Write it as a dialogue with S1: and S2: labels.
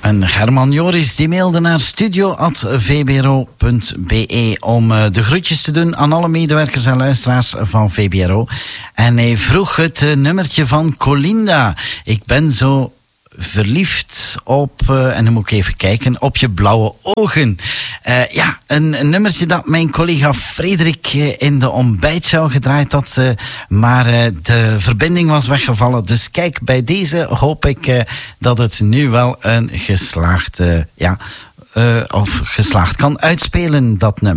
S1: En German Joris die mailde naar studio@vbro.be om de groetjes te doen aan alle medewerkers en luisteraars van VBRO. En hij vroeg het nummertje van Colinda. Ik ben zo verliefd op, en dan moet ik even kijken, op je blauwe ogen. Ja, een nummertje dat mijn collega Frederik in de ontbijtshow gedraaid had, maar de verbinding was weggevallen. Dus kijk, bij deze hoop ik dat het nu wel een geslaagd kan uitspelen, dat nummer.